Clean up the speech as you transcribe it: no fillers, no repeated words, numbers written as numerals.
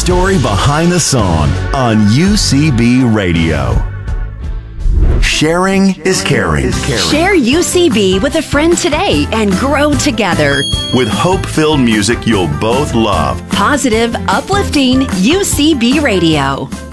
story behind the song on UCB Radio. Sharing is caring. Share UCB with a friend today and grow together. With hope-filled music you'll both love. Positive, uplifting UCB Radio.